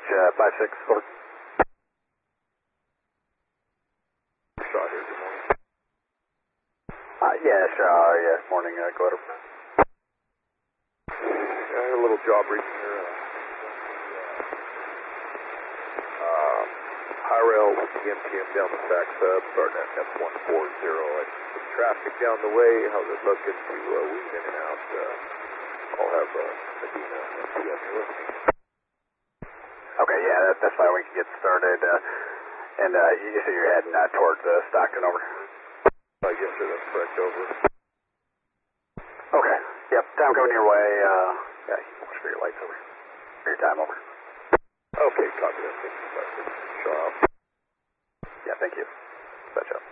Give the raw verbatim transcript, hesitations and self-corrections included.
dispatch, uh, five six, over. Shaw here, good morning. Uh, yeah, Shaw, yeah, morning, uh, go ahead. I had a little job briefing here. Uh, uh, high rail with the M T M down the stack sub, starting at F one forty. I see some traffic down the way. How's it looking to uh, weave in and out? Uh, I'll have uh, Medina M T M here with me. Okay, yeah, that, that's fine. We can get started. Uh, and uh, you say you're heading uh, towards uh, Stockton, over. Uh, yes, sir, that's correct, over. Okay, yep, time coming your way. Uh, yeah, watch for your lights, over. For your time, over. Okay, copy that. Thank you, Shaw. Yeah, thank you. Dispatch up.